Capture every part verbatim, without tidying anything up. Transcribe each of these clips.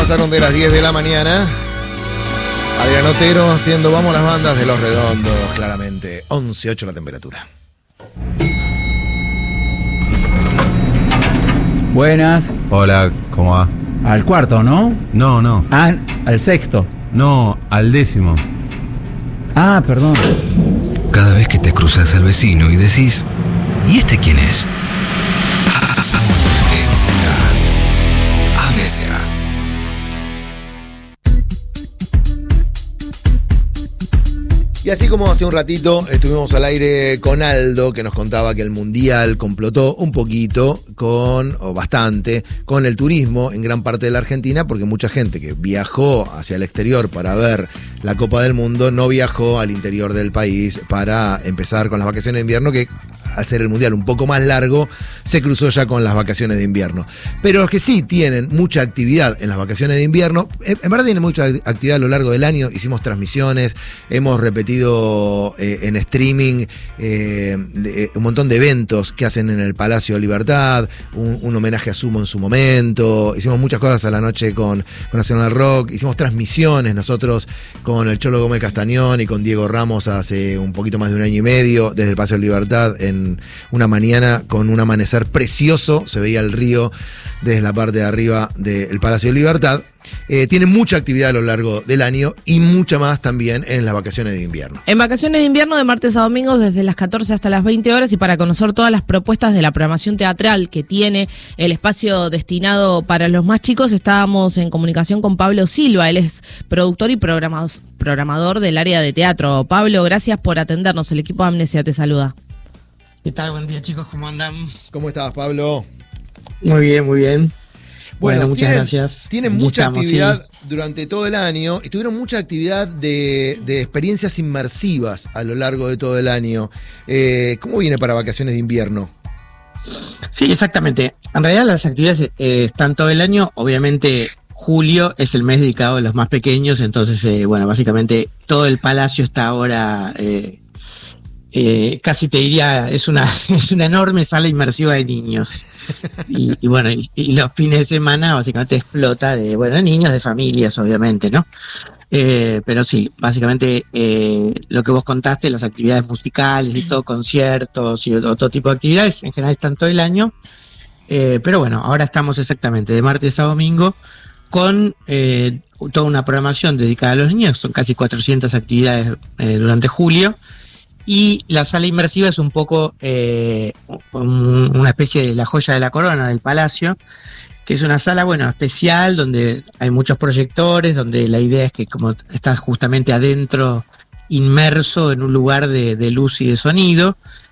pasaron de las diez de la mañana. Adrián Otero haciendo Vamos las bandas de Los Redondos, claramente. once ocho la temperatura. Buenas. Hola, ¿cómo va? Al cuarto, ¿no? No, no. Ah, al sexto. No, al décimo. Ah, perdón. Cada vez que te cruzas al vecino y decís, ¿y este quién es? Amnesia. Y así como hace un ratito estuvimos al aire con Aldo, que nos contaba que el Mundial complotó un poquito con, o bastante, con el turismo en gran parte de la Argentina, porque mucha gente que viajó hacia el exterior para ver la Copa del Mundo no viajó al interior del país para empezar con las vacaciones de invierno, que al ser el Mundial un poco más largo, se cruzó ya con las vacaciones de invierno. Pero los que sí tienen mucha actividad en las vacaciones de invierno, en verdad tienen mucha actividad a lo largo del año, hicimos transmisiones, hemos repetido eh, en streaming eh, de, un montón de eventos que hacen en el Palacio Libertad, un, un homenaje a Sumo en su momento, hicimos muchas cosas a la noche con, con Nacional Rock, hicimos transmisiones nosotros con el Cholo Gómez Castañón y con Diego Ramos hace un poquito más de un año y medio, desde el Palacio Libertad, en una mañana con un amanecer precioso, se veía el río desde la parte de arriba del Palacio de Libertad. Eh, tiene mucha actividad a lo largo del año y mucha más también en las vacaciones de invierno. En vacaciones de invierno de martes a domingos desde las catorce hasta las veinte horas, y para conocer todas las propuestas de la programación teatral que tiene el espacio destinado para los más chicos, estábamos en comunicación con Pablo Silva. Él es productor y programador, programador del área de teatro. Pablo, gracias por atendernos. El equipo de Amnesia te saluda. ¿Qué tal? Buen día, chicos, ¿cómo andan? ¿Cómo estás, Pablo? Muy bien, muy bien. Bueno, bueno muchas tienen, gracias. Tienen Aquí mucha estamos, actividad sí. durante todo el año y tuvieron mucha actividad de, de experiencias inmersivas a lo largo de todo el año. Eh, ¿Cómo viene para vacaciones de invierno? Sí, exactamente. En realidad las actividades eh, están todo el año. Obviamente julio es el mes dedicado a los más pequeños, entonces, eh, bueno, básicamente todo el palacio está ahora... Eh, Eh, casi te diría, es una, es una enorme sala inmersiva de niños. Y, y bueno, y, y los fines de semana básicamente explota de, bueno, niños, de familias, obviamente, ¿no? Eh, pero sí, básicamente eh, lo que vos contaste, las actividades musicales y todo, conciertos y otro tipo de actividades, en general están todo el año. Eh, pero bueno, ahora estamos exactamente de martes a domingo con eh, toda una programación dedicada a los niños, son casi cuatrocientas actividades eh, durante julio. Y la sala inmersiva es un poco eh, un, una especie de la joya de la corona del palacio, que es una sala, bueno, especial, donde hay muchos proyectores, donde la idea es que como estás justamente adentro, inmerso en un lugar de, de luz y de sonido.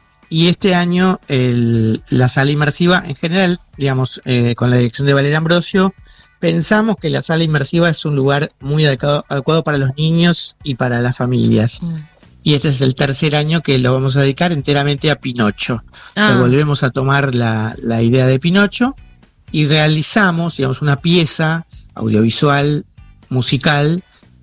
Y este año el, la sala inmersiva, en general, digamos, eh, con la dirección de Valeria Ambrosio, pensamos que la sala inmersiva es un lugar muy adecuado, adecuado para los niños y para las familias. Mm. Y este es el tercer año que lo vamos a dedicar enteramente a Pinocho. Ah. O sea, volvemos a tomar la, la idea de Pinocho y realizamos, digamos, una pieza audiovisual, musical,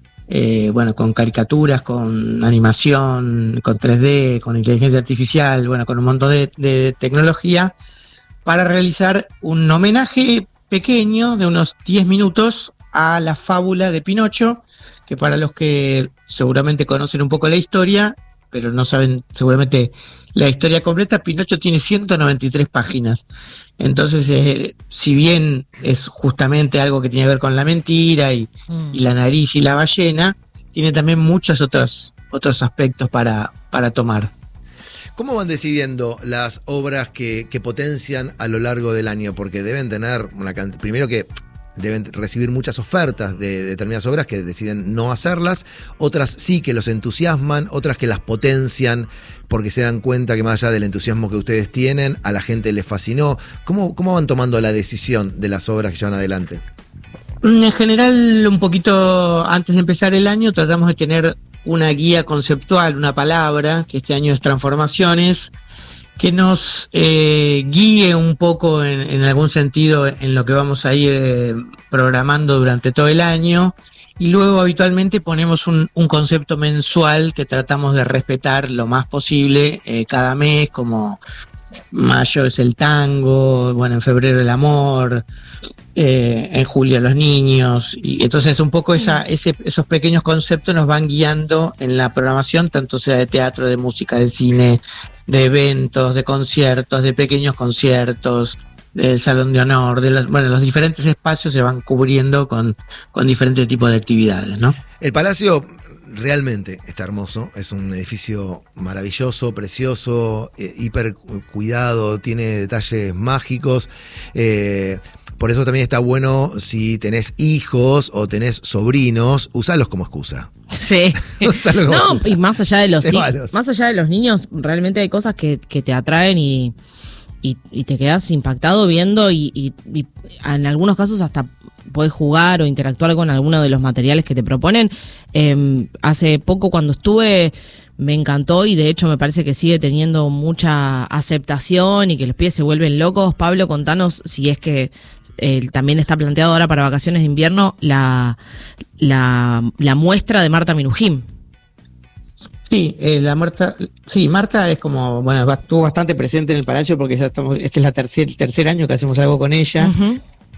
eh, bueno, con caricaturas, con animación, con tres D, con inteligencia artificial, bueno, con un montón de, de tecnología, para realizar un homenaje pequeño de unos diez minutos a la fábula de Pinocho, que para los que seguramente conocen un poco la historia, pero no saben seguramente la historia completa, Pinocho tiene ciento noventa y tres páginas. Entonces, eh, si bien es justamente algo que tiene que ver con la mentira y, mm. y la nariz y la ballena, tiene también muchos otros, otros aspectos para, para tomar. ¿Cómo van decidiendo las obras que, que potencian a lo largo del año? Porque deben tener una cantidad, primero que deben recibir muchas ofertas de determinadas obras que deciden no hacerlas, otras sí que los entusiasman, otras que las potencian porque se dan cuenta que más allá del entusiasmo que ustedes tienen, a la gente les fascinó. ¿Cómo, cómo van tomando la decisión de las obras que llevan adelante? En general, un poquito antes de empezar el año, tratamos de tener una guía conceptual, una palabra, que este año es transformaciones, que nos eh, guíe un poco en, en algún sentido en lo que vamos a ir eh, programando durante todo el año, y luego habitualmente ponemos un, un concepto mensual que tratamos de respetar lo más posible eh, cada mes, como mayo es el tango, bueno, en febrero el amor, eh, en julio los niños, y entonces un poco esa, ese, esos pequeños conceptos nos van guiando en la programación, tanto sea de teatro, de música, de cine, de eventos, de conciertos, de pequeños conciertos, del salón de honor, de los, bueno, los diferentes espacios se van cubriendo con, con diferentes tipos de actividades, ¿no? El Palacio realmente está hermoso, es un edificio maravilloso, precioso, eh, hiper cuidado, tiene detalles mágicos. Eh, por eso también está bueno si tenés hijos o tenés sobrinos, usalos como excusa. Sí. Usalos como No, excusa. y más allá de los hi- Llévalos. más allá de los niños, realmente hay cosas que, que te atraen y, y, y te quedas impactado viendo y, y, y en algunos casos hasta podés jugar o interactuar con alguno de los materiales que te proponen. Eh, hace poco cuando estuve me encantó y de hecho me parece que sigue teniendo mucha aceptación y que los pies se vuelven locos. Pablo, contanos si es que eh, también está planteado ahora para vacaciones de invierno la, la, la muestra de Marta Minujín. Sí, eh, la Marta, sí, Marta es como, bueno, va- estuvo bastante presente en el Palacio porque ya estamos, este es la tercer, el tercer año que hacemos algo con ella. Uh-huh.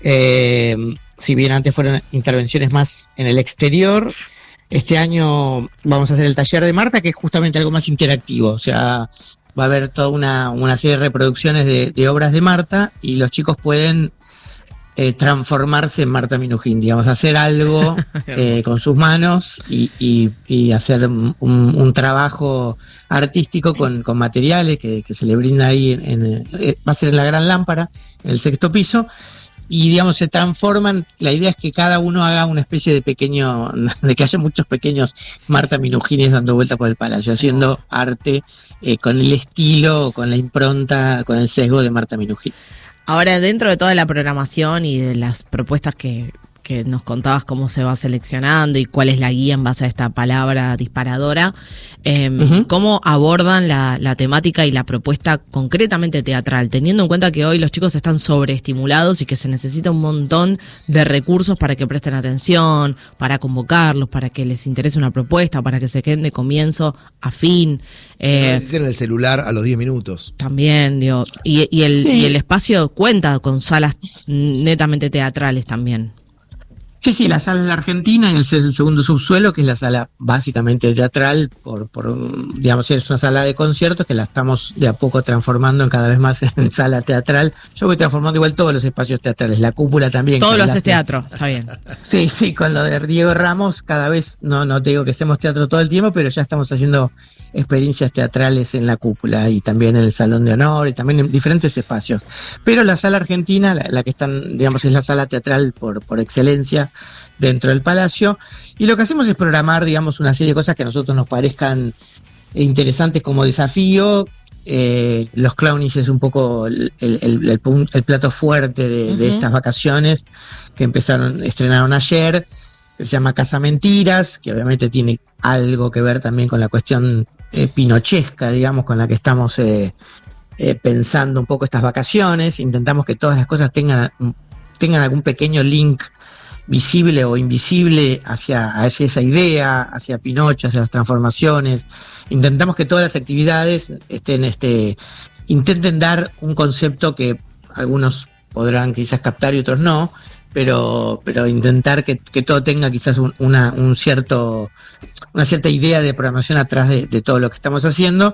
Eh, si bien antes fueron intervenciones más en el exterior, este año vamos a hacer el taller de Marta, que es justamente algo más interactivo. O sea, va a haber toda una, una serie de reproducciones de, de obras de Marta y los chicos pueden eh, transformarse en Marta Minujín, digamos, hacer algo eh, con sus manos y, y, y hacer un, un trabajo artístico con, con materiales que, que se le brinda ahí. En, en, eh, va a ser en la Gran Lámpara, en el sexto piso. Y digamos, se transforman, la idea es que cada uno haga una especie de pequeño, de que haya muchos pequeños Marta Minujines dando vuelta por el Palacio, haciendo arte eh, con el estilo, con la impronta, con el sesgo de Marta Minujín. Ahora, dentro de toda la programación y de las propuestas que, que nos contabas cómo se va seleccionando y cuál es la guía en base a esta palabra disparadora, eh, Uh-huh. ¿cómo abordan la, la temática y la propuesta concretamente teatral? Teniendo en cuenta que hoy los chicos están sobreestimulados y que se necesita un montón de recursos para que presten atención, para convocarlos, para que les interese una propuesta, para que se queden de comienzo a fin. Eh, Dicen en el celular a los diez minutos. También, digo, y, y, el, Sí. y el espacio cuenta con salas netamente teatrales también. Sí, sí, la sala de la Argentina y el, se- el segundo subsuelo, que es la sala básicamente teatral, por, por digamos, es una sala de conciertos que la estamos de a poco transformando en cada vez más en sala teatral. Yo voy transformando igual todos los espacios teatrales, la cúpula también. Todo que lo hablaste. haces teatro, está bien. Sí, sí, con lo de Diego Ramos, cada vez, no, no te digo que hacemos teatro todo el tiempo, pero ya estamos haciendo experiencias teatrales en la cúpula y también en el Salón de Honor y también en diferentes espacios. Pero la sala argentina, la, la que están, digamos, es la sala teatral por, por excelencia dentro del Palacio. Y lo que hacemos es programar, digamos, una serie de cosas que a nosotros nos parezcan interesantes como desafío. Eh, los Clownies es un poco el, el, el, el, pun- el plato fuerte de, Ujú. de estas vacaciones que empezaron, estrenaron ayer, que se llama Casa Mentiras, que obviamente tiene algo que ver también con la cuestión eh, pinochesca, digamos, con la que estamos eh, eh, pensando un poco estas vacaciones. Intentamos que todas las cosas tengan, tengan algún pequeño link visible o invisible hacia, hacia esa idea, hacia Pinocho, hacia las transformaciones. Intentamos que todas las actividades estén, este, intenten dar un concepto que algunos podrán quizás captar y otros no, pero, pero intentar que, que todo tenga quizás un, una, un cierto, una cierta idea de programación atrás de, de todo lo que estamos haciendo.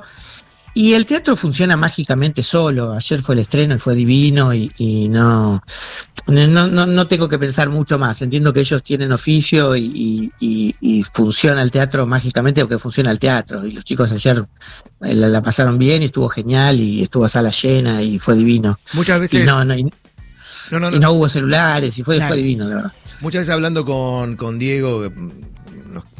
Y el teatro funciona mágicamente solo. Ayer fue el estreno y fue divino y, y no, no, no, no tengo que pensar mucho más. Entiendo que ellos tienen oficio y, y, y funciona el teatro mágicamente porque funciona el teatro. Y los chicos ayer eh, la, la pasaron bien y estuvo genial y estuvo a sala llena y fue divino. Muchas Y veces. no, no, y, no, no, y no. no hubo celulares y fue, Claro. fue divino, de verdad. Muchas veces hablando con, con Diego, que nos,